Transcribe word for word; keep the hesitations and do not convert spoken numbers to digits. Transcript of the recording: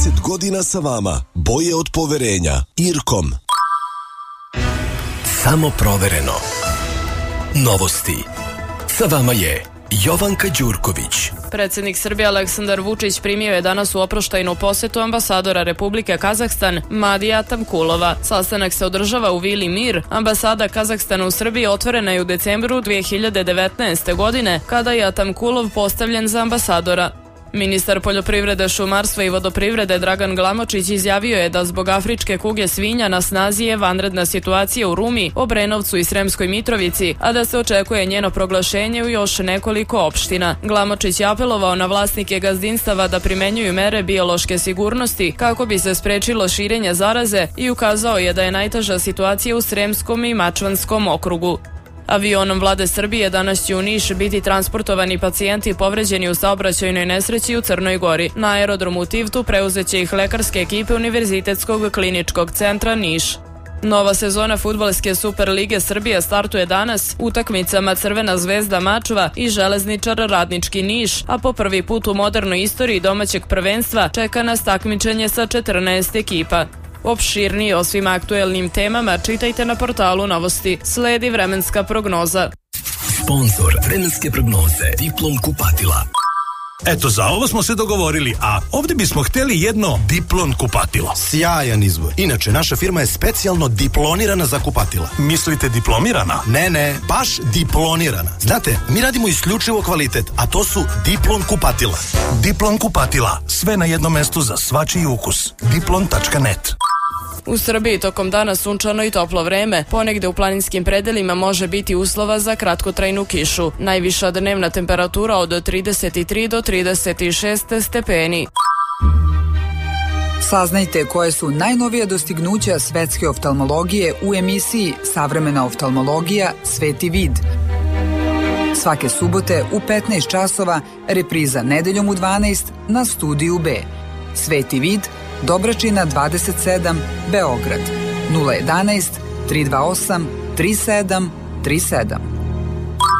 trideset godina sa vama. Boje od poverenja. Irkom. Samo provereno. Novosti. Sa vama je Jovanka Đurković. Predsjednik Srbije Aleksandar Vučić primio je danas u oproštajnu posetu ambasadora Republike Kazahstan Madija Atamkulova. Sastanak se održava u Vili Mir. Ambasada Kazahstana u Srbiji otvorena je u decembru dve hiljade devetnaeste. godine kada je Atamkulov postavljen za ambasadora. Ministar poljoprivrede, šumarstva i vodoprivrede Dragan Glamočić izjavio je da zbog afričke kuge svinja na snazi je vanredna situacija u Rumi, Obrenovcu i Sremskoj Mitrovici, a da se očekuje njeno proglašenje u još nekoliko opština. Glamočić je apelovao na vlasnike gazdinstava da primenjuju mere biološke sigurnosti kako bi se sprečilo širenje zaraze i ukazao je da je najteža situacija u Sremskom i Mačvanskom okrugu. Avionom Vlade Srbije danas će u Niš biti transportovani pacijenti povređeni u saobraćajnoj nesreći u Crnoj Gori. Na aerodromu u Tivtu preuzeće ih lekarske ekipe Univerzitetskog kliničkog centra Niš. Nova sezona fudbalske Super lige Srbije startuje danas utakmicama Crvena zvezda Mačva i Železničar Radnički Niš, a po prvi put u modernoj istoriji domaćeg prvenstva čeka nas takmičenje sa četrnaest ekipa. Opširnije o svim aktuelnim temama čitajte na portalu Novosti. Sledi vremenska prognoza. Sponzor vremenske prognoze Diplom kupatila. Eto, za ovo smo se dogovorili, a ovdje bismo htjeli jedno Diplon kupatilo. Sjajan izbor. Inače, naša firma je specijalno diplonirana za kupatila. Mislite diplomirana? Ne, ne, baš diplonirana. Znate, mi radimo isključivo kvalitet, a to su Diplon kupatila. Diplon kupatila, sve na jednom mestu za svačiji ukus. diplon tačka net. U Srbiji tokom dana sunčano i toplo vreme. Ponegde u planinskim predelima može biti uslova za kratkotrajnu kišu. Najviša dnevna temperatura od trideset tri do trideset šest stepeni. Saznajte koje su najnovija dostignuća svetske oftalmologije u emisiji Savremena oftalmologija Sveti vid. Svake subote u petnaest časova, repriza nedeljom u dvanaest na Studiju B. Sveti vid, Dobračina dvadeset sedam, Beograd, nula jedan jedan, tri dva osam, tri sedam tri sedam.